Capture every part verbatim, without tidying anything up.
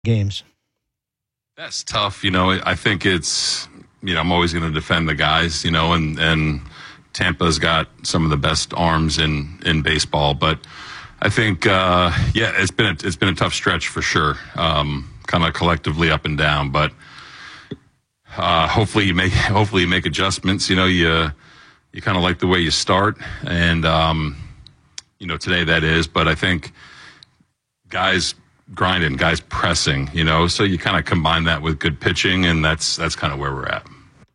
games? That's tough. You know, I think it's, you know, I'm always going to defend the guys, you know, and, and Tampa's got some of the best arms in, in baseball. But I think, uh, yeah, it's been, a, it's been a tough stretch for sure. Um, kind of collectively up and down, but, uh, hopefully you make, hopefully you make adjustments. You know, you, you kind of like the way you start, and, um, you know, today that is, but I think guys grinding, guys pressing, you know, so you kind of combine that with good pitching, and that's that's kind of where we're at.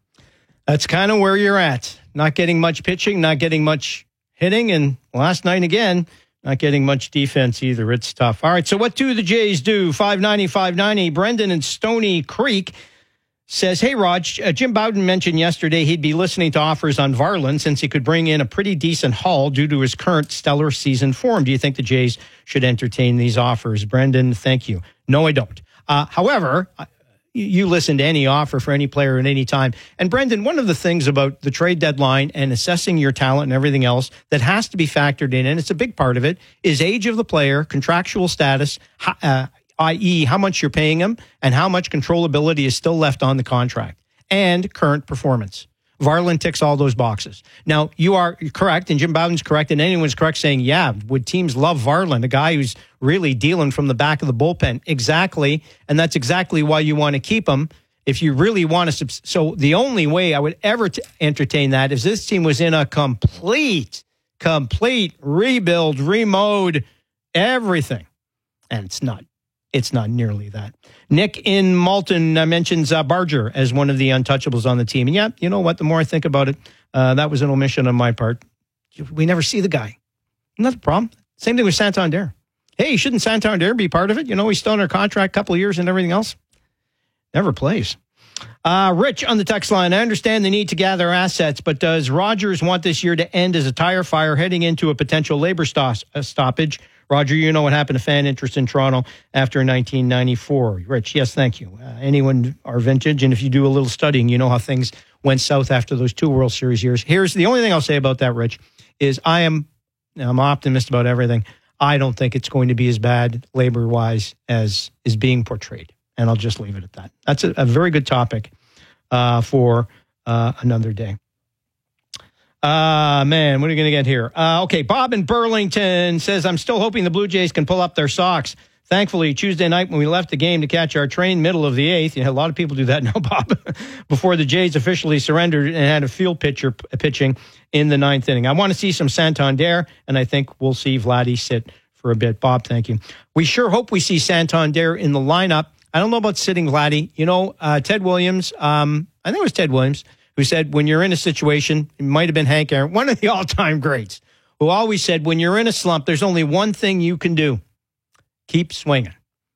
That's kind of where you're at. Not getting much pitching, not getting much hitting, and last night again, not getting much defense either. It's tough. All right, so what do the Jays do? five ninety, five ninety. Brendan in Stony Creek says, hey, Raj, uh, Jim Bowden mentioned yesterday he'd be listening to offers on Varland since he could bring in a pretty decent haul due to his current stellar season form. Do you think the Jays should entertain these offers? Brendan, thank you. No, I don't. Uh, however, you listen to any offer for any player at any time. And Brendan, one of the things about the trade deadline and assessing your talent and everything else that has to be factored in, and it's a big part of it, is age of the player, contractual status, uh, that is how much you're paying him and how much controllability is still left on the contract, and current performance. Varland ticks all those boxes. Now, you are correct, and Jim Bowden's correct, and anyone's correct saying, yeah, would teams love Varland, a guy who's really dealing from the back of the bullpen? Exactly, and that's exactly why you want to keep him if you really want to. Subs- so the only way I would ever t- entertain that is this team was in a complete, complete rebuild, remode, everything, and it's not. It's not nearly that. Nick in Malton uh, mentions uh, Barger as one of the untouchables on the team. And yeah, you know what? The more I think about it, uh, that was an omission on my part. We never see the guy. Not the problem. Same thing with Santander. Hey, shouldn't Santander be part of it? You know, he's still under contract a couple of years and everything else. Never plays. Uh, Rich on the text line. I understand the need to gather assets, but does Rogers want this year to end as a tire fire heading into a potential labor sto- uh, stoppage? Roger, you know what happened to fan interest in Toronto after nineteen ninety-four. Rich, yes, thank you. Uh, anyone are vintage, and if you do a little studying, you know how things went south after those two World Series years. Here's the only thing I'll say about that, Rich, is I am I'm an optimist about everything. I don't think it's going to be as bad labor-wise as is being portrayed, and I'll just leave it at that. That's a, a very good topic uh, for uh, another day. Uh, man, what are you going to get here? Uh, okay, Bob in Burlington says, I'm still hoping the Blue Jays can pull up their socks. Thankfully, Tuesday night when we left the game to catch our train, middle of the eighth, you know, a lot of people do that now, Bob, before the Jays officially surrendered and had a field pitcher p- pitching in the ninth inning. I want to see some Santander, and I think we'll see Vladdy sit for a bit. Bob, thank you. We sure hope we see Santander in the lineup. I don't know about sitting Vladdy. You know, uh, Ted Williams, um, I think it was Ted Williams, who said when you're in a situation, it might have been Hank Aaron, one of the all-time greats, who always said when you're in a slump, there's only one thing you can do. Keep swinging.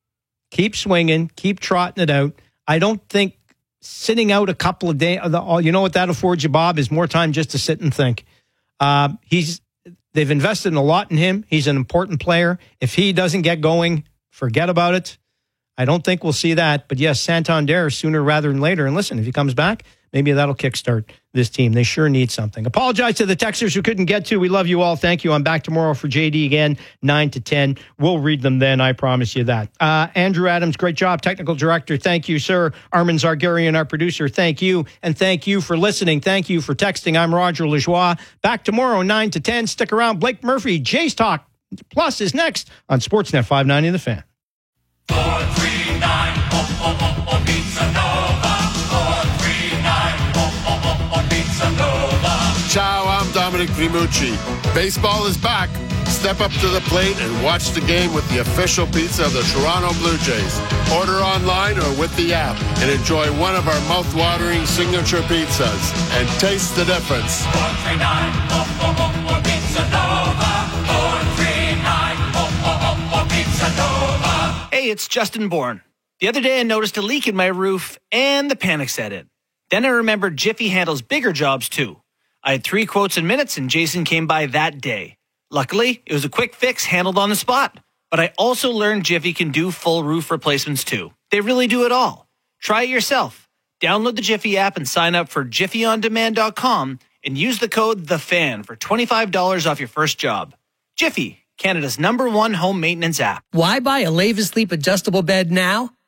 Keep swinging. Keep trotting it out. I don't think sitting out a couple of days, you know what that affords you, Bob, is more time just to sit and think. Uh, he's They've invested in a lot in him. He's an important player. If he doesn't get going, forget about it. I don't think we'll see that. But yes, Santander sooner rather than later. And listen, if he comes back, maybe that'll kickstart this team. They sure need something. Apologize to the texters who couldn't get to. We love you all. Thank you. I'm back tomorrow for J D again, nine to ten. We'll read them then. I promise you that. Uh, Andrew Adams, great job. Technical director. Thank you, sir. Armin Zargarian, our producer. Thank you. And thank you for listening. Thank you for texting. I'm Roger Lajoie. Back tomorrow, nine to ten. Stick around. Blake Murphy, Jays Talk Plus is next on Sportsnet five ninety The Fan. four three nine, oh, oh, oh, oh, Pizza Nova. four three nine, oh, oh, oh, oh, Pizza Nova. Ciao, I'm Dominic Primucci. Baseball is back. Step up to the plate and watch the game with the official pizza of the Toronto Blue Jays. Order online or with the app and enjoy one of our mouth-watering signature pizzas and taste the difference. four three nine, oh, oh, oh, oh, Pizza Nova. four three nine, oh, oh, oh, oh, Pizza Nova. Hey, it's Justin Bourne. The other day I noticed a leak in my roof and the panic set in. Then I remembered Jiffy handles bigger jobs too. I had three quotes in minutes and Jason came by that day. Luckily, it was a quick fix handled on the spot. But I also learned Jiffy can do full roof replacements too. They really do it all. Try it yourself. Download the Jiffy app and sign up for jiffy on demand dot com and use the code THEFAN for twenty-five dollars off your first job. Jiffy, Canada's number one home maintenance app. Why buy a Lave Sleep adjustable bed now?